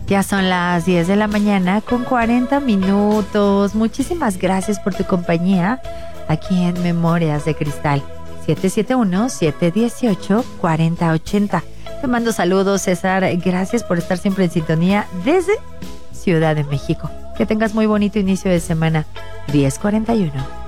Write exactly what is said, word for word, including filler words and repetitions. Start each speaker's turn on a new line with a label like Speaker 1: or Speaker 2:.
Speaker 1: Ya son las diez de la mañana con cuarenta minutos. Muchísimas gracias por tu compañía aquí en Memorias de Cristal. siete siete uno, siete uno ocho, cuatro cero ocho cero. Te mando saludos, César. Gracias por estar siempre en sintonía desde Ciudad de México. Que tengas muy bonito inicio de semana. diez cuarenta y uno.